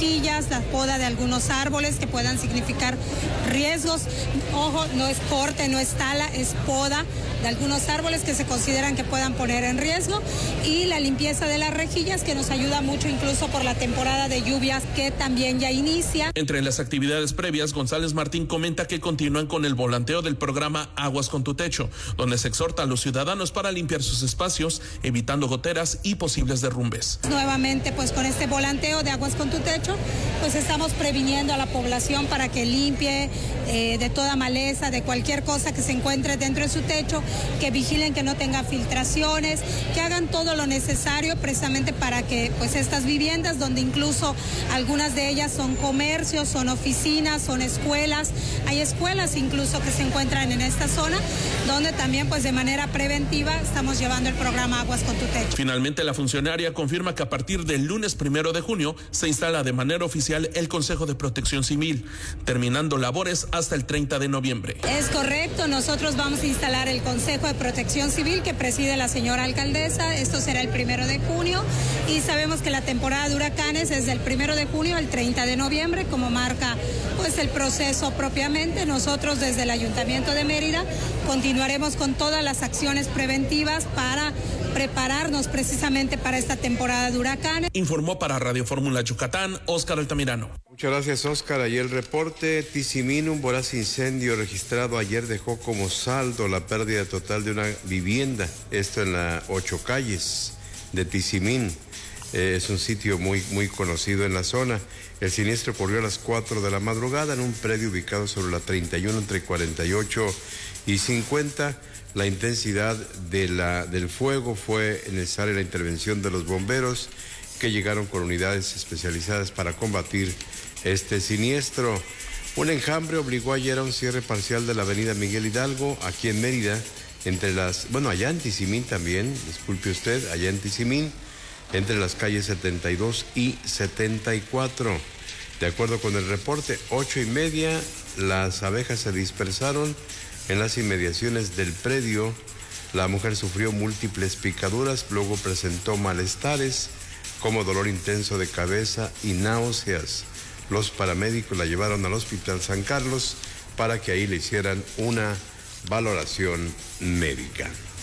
rejillas, la poda de algunos árboles que puedan significar riesgos. Ojo, no es corte, no es tala, es poda de algunos árboles que se consideran que puedan poner en riesgo, y la limpieza de las rejillas, que nos ayuda mucho incluso por la temporada de lluvias que también ya inicia. Entre las actividades previas, González Martín comenta que continúan con el volanteo del programa Aguas con tu Techo, donde se exhorta a los ciudadanos para limpiar sus espacios, evitando goteras y posibles derrumbes. Nuevamente, pues con este volanteo de Aguas con tu Techo, pues estamos previniendo a la población para que limpie de toda maleza, de cualquier cosa que se encuentre dentro de su techo, que vigilen que no tenga filtraciones, que hagan todo lo necesario precisamente para que pues estas viviendas, donde incluso algunas de ellas son comercios, son oficinas, son escuelas, hay escuelas incluso que se encuentran en esta zona, donde también pues de manera preventiva estamos llevando el programa Aguas con tu Techo. Finalmente, la funcionaria confirma que a partir del lunes 1 de junio se instala de manera oficial el Consejo de Protección Civil, terminando labores hasta el 30 de noviembre. Es correcto, nosotros vamos a instalar el Consejo de Protección Civil que preside la señora alcaldesa. Esto será el 1 de junio y sabemos que la temporada de huracanes es del 1 de junio al 30 de noviembre, como marca pues el proceso propiamente. Nosotros desde el Ayuntamiento de Mérida continuaremos con todas las acciones preventivas para prepararnos precisamente para esta temporada de huracanes. Informó para Radio Fórmula Yucatán, Óscar Altamirano. Muchas gracias, Óscar. Ayer el reporte: Tizimín, un voraz incendio registrado ayer dejó como saldo la pérdida total de una vivienda. Esto en la 8 calles de Tizimín. Es un sitio muy conocido en la zona. El siniestro ocurrió a las 4 de la madrugada en un predio ubicado sobre la 31 entre 48 y 50. La intensidad del fuego fue necesaria la intervención de los bomberos, que llegaron con unidades especializadas para combatir este siniestro. Un enjambre obligó ayer a un cierre parcial de la avenida Miguel Hidalgo, aquí en Mérida, allá en Tizimín también, disculpe usted, allá en Tizimín, entre las calles 72 y 74. De acuerdo con el reporte, 8:30, las abejas se dispersaron en las inmediaciones del predio. La mujer sufrió múltiples picaduras, luego presentó malestares como dolor intenso de cabeza y náuseas. Los paramédicos la llevaron al Hospital San Carlos para que ahí le hicieran una valoración médica.